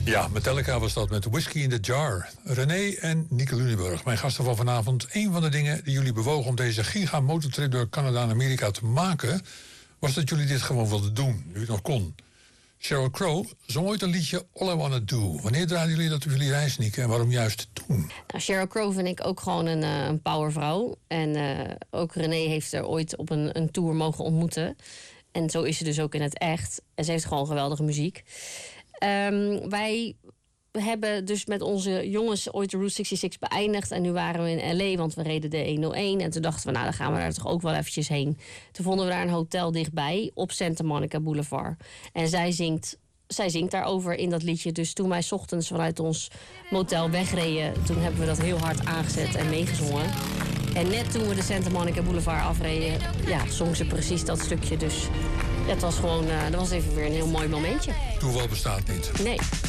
Ja, Metallica was dat met Whiskey in the Jar. René en Nieke Lunenburg, mijn gasten van vanavond. Een van de dingen die jullie bewogen om deze giga-motortrip door Canada en Amerika te maken, was dat jullie dit gewoon wilden doen, nu het nog kon. Sheryl Crow zong ooit een liedje All I Wanna Do. Wanneer draaiden jullie dat op jullie reis, Nieke, en waarom juist toen? Nou, Sheryl Crow vind ik ook gewoon een powervrouw. En ook René heeft er ooit op een tour mogen ontmoeten. En zo is ze dus ook in het echt. En ze heeft gewoon geweldige muziek. Wij hebben dus met onze jongens ooit de Route 66 beëindigd. En nu waren we in L.A., want we reden de 101. En toen dachten we, nou, dan gaan we daar toch ook wel eventjes heen. Toen vonden we daar een hotel dichtbij op Santa Monica Boulevard. En zij zingt daarover in dat liedje. Dus toen wij 's ochtends vanuit ons motel wegreden, toen hebben we dat heel hard aangezet en meegezongen. En net toen we de Santa Monica Boulevard afreden, ja, zong ze precies dat stukje. Dus het was gewoon, dat was even weer een heel mooi momentje. Toeval bestaat niet. Nee.